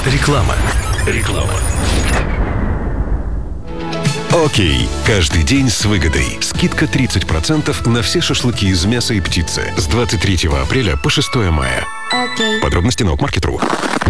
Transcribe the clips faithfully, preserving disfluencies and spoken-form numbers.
Реклама. Реклама. Окей. Каждый день с выгодой. Скидка тридцать процентов на все шашлыки из мяса и птицы с двадцать третьего апреля по шестое мая. Окей. Подробности на окмаркет.ру.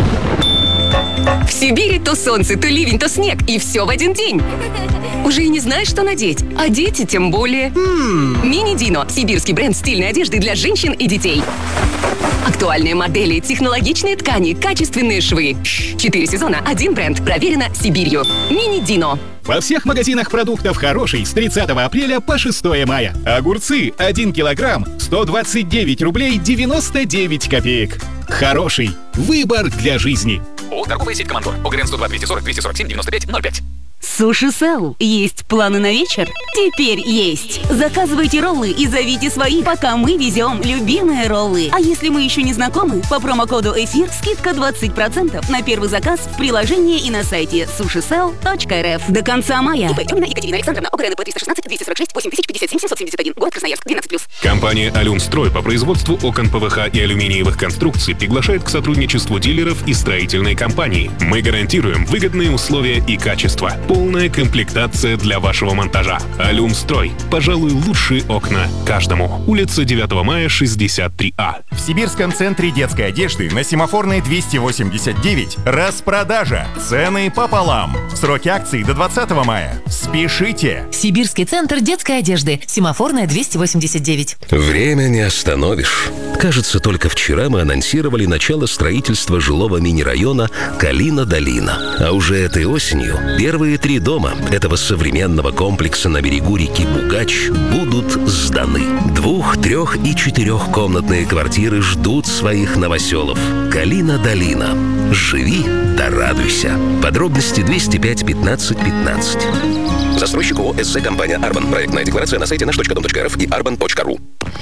В Сибири то солнце, то ливень, то снег. И все в один день. Уже и не знаешь, что надеть. А дети тем более. Мини Дино. Сибирский бренд стильной одежды для женщин и детей. Актуальные модели, технологичные ткани, качественные швы. Четыре сезона, один бренд. Проверено Сибирью. Мини Дино. Во всех магазинах продуктов «Хороший» с тридцатого апреля по шестое мая. Огурцы один килограмм сто двадцать девять рублей девяносто девять копеек. «Хороший» – выбор для жизни. О, торговая сеть «Командор». ОГРН сто два двести сорок двести сорок семь девяносто пять ноль пять. Суши Сел. Есть планы на вечер? Теперь есть. Заказывайте роллы и зовите своих, пока мы везем любимые роллы. А если мы еще не знакомы, по промокоду «Эфир» скидка двадцать процентов на первый заказ в приложении и на сайте суши сел точка эр эф. До конца мая. ип Тёмина Екатерина Александровна. ОГРН П триста шестнадцать двести сорок шесть восемь тысяч пятьдесят семь семьсот семьдесят один. Город Красноярск. двенадцать плюс. Компания «Алюмстрой» по производству окон ПВХ и алюминиевых конструкций приглашает к сотрудничеству дилеров и строительной компании. Мы гарантируем выгодные условия и качество. Полная комплектация для вашего монтажа. «Алюмстрой». Пожалуй, лучшие окна каждому. Улица девятого мая, шестьдесят три А. В Сибирском центре детской одежды на Семафорной двести восемьдесят девять распродажа. Цены пополам. Сроки акций до двадцатого мая. Спешите! Сибирский центр детской одежды. Семафорная двести восемьдесят девять. Время не остановишь. Кажется, только вчера мы анонсировали начало строительства жилого мини-района Калина-Долина. А уже этой осенью первые три дома этого современного комплекса на берегу реки Бугач будут сданы. Двух-, трех- и четырехкомнатные квартиры ждут своих новоселов. Калина-Долина. Живи да радуйся. Подробности двести пять пятнадцать пятнадцать. Застройщик ООО «СЗ компания Арбан». Проектная декларация на сайте наш точка дом точка эр эф и арбан точка ру.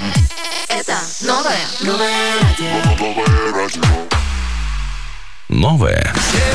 Это новое, новое радио. Новое.